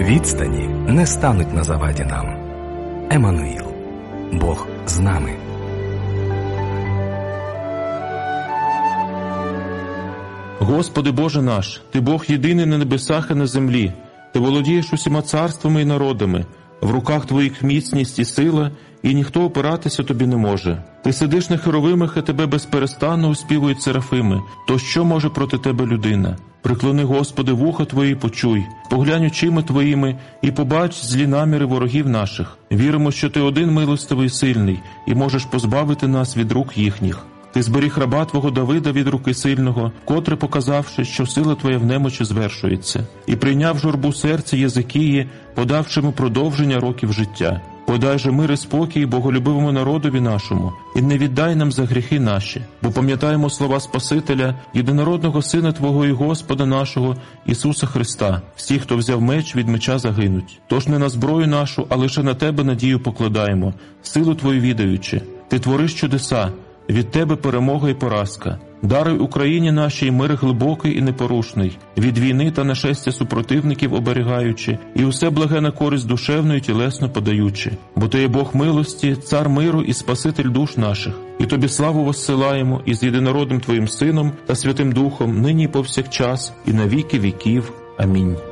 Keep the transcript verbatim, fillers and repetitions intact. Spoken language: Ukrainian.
Відстані не стануть на заваді нам. Еммануїл. Бог з нами. Господи Боже наш, Ти Бог єдиний на небесах і на землі. Ти володієш усіма царствами і народами. В руках Твоїх міцність і сила, і ніхто опиратися Тобі не може. Ти сидиш на херовимах, і Тебе безперестанно успівують серафими. То що може проти Тебе людина? Приклони, Господи, вуха Твої, почуй, поглянь очима Твоїми і побач злі наміри ворогів наших. Віримо, що Ти один милостивий і сильний, і можеш позбавити нас від рук їхніх. Ти зберіг раба Твого Давида від руки сильного, котре показавши, що сила Твоя в немочі звершується, і прийняв журбу серця Єзикії, подавши йому продовження років життя. Подай же мир і спокій боголюбивому народові нашому, і не віддай нам за гріхи наші, бо пам'ятаємо слова Спасителя, єдинородного Сина Твого і Господа нашого, Ісуса Христа. Всі, хто взяв меч, від меча загинуть. Тож не на зброю нашу, а лише на Тебе надію покладаємо, силу Твою відаючи. Ти твориш чудеса, від Тебе перемога і поразка. Даруй Україні нашій мир глибокий і непорушний, від війни та нашестя супротивників оберігаючи, і усе благе на користь душевну і тілесно подаючи. Бо Ти є Бог милості, Цар миру і Спаситель душ наших. І Тобі славу воссилаємо із єдинородним Твоїм Сином та Святим Духом, нині і повсякчас, і на віки віків. Амінь.